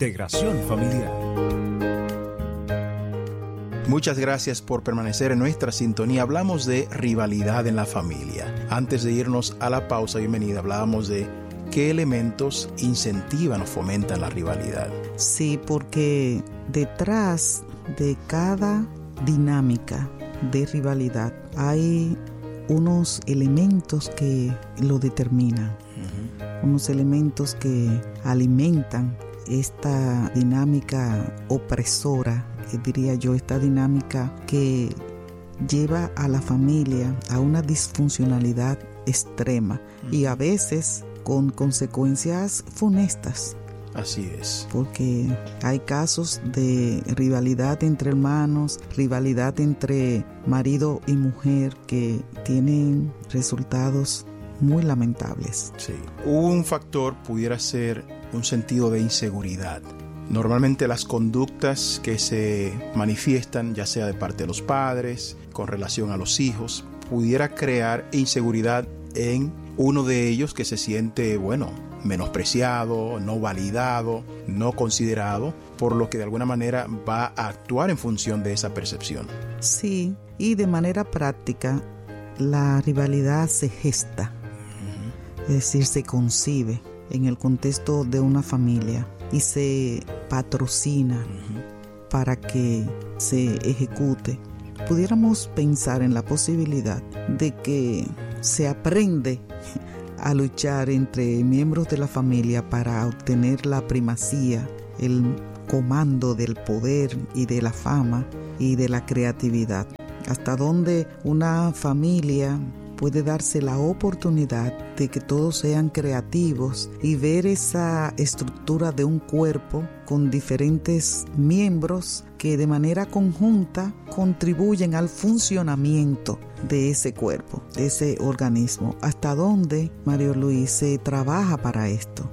Integración Familiar. Muchas gracias por permanecer en nuestra sintonía. Hablamos de rivalidad en la familia. Antes de irnos a la pausa, bienvenida, hablábamos de qué elementos incentivan o fomentan la rivalidad. Sí, porque detrás de cada dinámica de rivalidad hay unos elementos que lo determinan, unos elementos que alimentan esta dinámica opresora, diría yo, esta dinámica que lleva a la familia a una disfuncionalidad extrema y a veces con consecuencias funestas. Así es. Porque hay casos de rivalidad entre hermanos, rivalidad entre marido y mujer que tienen resultados muy lamentables. Sí. Un factor pudiera ser un sentido de inseguridad. Normalmente las conductas que se manifiestan, ya sea de parte de los padres, con relación a los hijos, pudiera crear inseguridad en uno de ellos que se siente, menospreciado, no validado, no considerado, por lo que de alguna manera va a actuar en función de esa percepción. Sí, y de manera práctica, la rivalidad se gesta, es decir, se concibe en el contexto de una familia y se patrocina para que se ejecute. Pudiéramos pensar en la posibilidad de que se aprende a luchar entre miembros de la familia para obtener la primacía, el comando del poder y de la fama y de la creatividad. Hasta donde una familia puede darse la oportunidad de que todos sean creativos y ver esa estructura de un cuerpo con diferentes miembros que de manera conjunta contribuyen al funcionamiento de ese cuerpo, de ese organismo. Hasta dónde, Mario Luis, se trabaja para esto.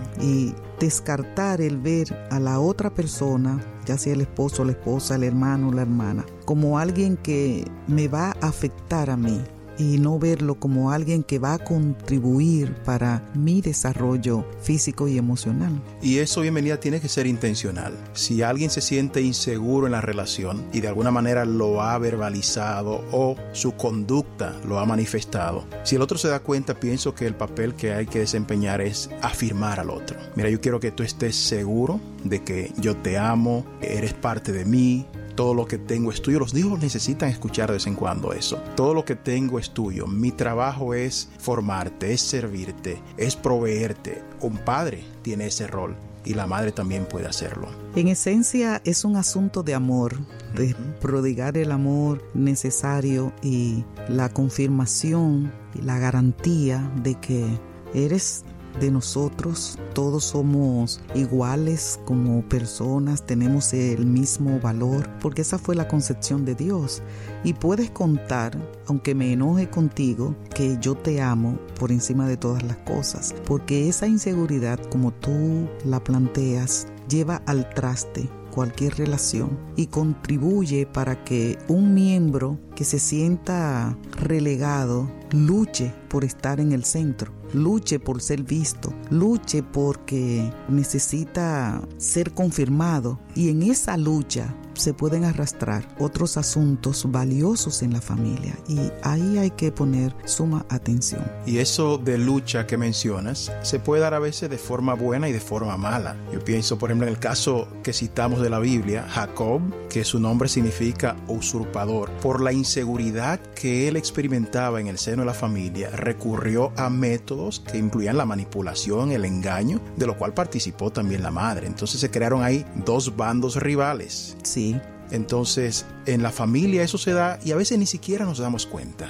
Y descartar el ver a la otra persona, ya sea el esposo, la esposa, el hermano o la hermana, como alguien que me va a afectar a mí, y no verlo como alguien que va a contribuir para mi desarrollo físico y emocional. Y eso, bienvenida, tiene que ser intencional. Si alguien se siente inseguro en la relación y de alguna manera lo ha verbalizado o su conducta lo ha manifestado, si el otro se da cuenta, pienso que el papel que hay que desempeñar es afirmar al otro. Mira, yo quiero que tú estés seguro de que yo te amo, eres parte de mí, todo lo que tengo es tuyo. Los hijos necesitan escuchar de vez en cuando eso. Todo lo que tengo es tuyo. Mi trabajo es formarte, es servirte, es proveerte. Un padre tiene ese rol y la madre también puede hacerlo. En esencia es un asunto de amor, de prodigar el amor necesario y la confirmación y la garantía de que eres de nosotros, todos somos iguales como personas, tenemos el mismo valor, porque esa fue la concepción de Dios. Y puedes contar, aunque me enoje contigo, que yo te amo por encima de todas las cosas, porque esa inseguridad, como tú la planteas, lleva al traste cualquier relación y contribuye para que un miembro que se sienta relegado luche por estar en el centro, luche por ser visto, luche porque necesita ser confirmado, y en esa lucha se pueden arrastrar otros asuntos valiosos en la familia, y ahí hay que poner suma atención. Y eso de lucha que mencionas se puede dar a veces de forma buena y de forma mala. Yo pienso, por ejemplo, en el caso que citamos de la Biblia, Jacob, que su nombre significa usurpador, por la inseguridad que él experimentaba en el seno de la familia, recurrió a métodos que incluían la manipulación, el engaño, de lo cual participó también la madre. Entonces se crearon ahí dos bandos rivales. Sí. Entonces, en la familia eso se da y a veces ni siquiera nos damos cuenta.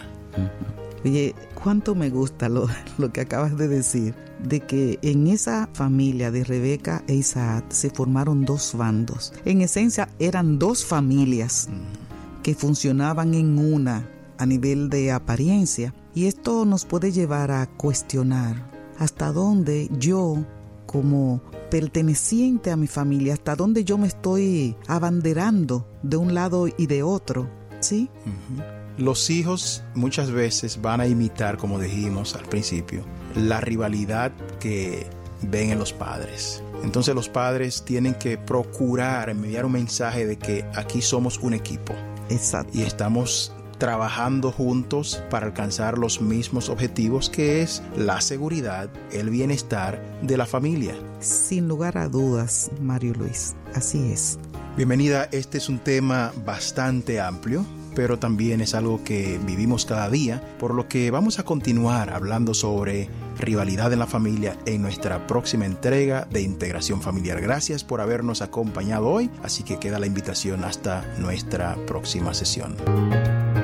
Oye, cuánto me gusta lo que acabas de decir, de que en esa familia de Rebeca e Isaac se formaron dos bandos. En esencia eran dos familias que funcionaban en una a nivel de apariencia, y esto nos puede llevar a cuestionar hasta dónde yo, como perteneciente a mi familia, hasta dónde yo me estoy abanderando de un lado y de otro, ¿sí? Los hijos muchas veces van a imitar, como dijimos al principio, la rivalidad que ven en los padres. Entonces los padres tienen que procurar enviar un mensaje de que aquí somos un equipo. Exacto. Y estamos trabajando juntos para alcanzar los mismos objetivos, que es la seguridad, el bienestar de la familia. Sin lugar a dudas, Mario Luis, así es. Bienvenida, este es un tema bastante amplio, pero también es algo que vivimos cada día, por lo que vamos a continuar hablando sobre rivalidad en la familia en nuestra próxima entrega de Integración Familiar. Gracias por habernos acompañado hoy, así que queda la invitación hasta nuestra próxima sesión.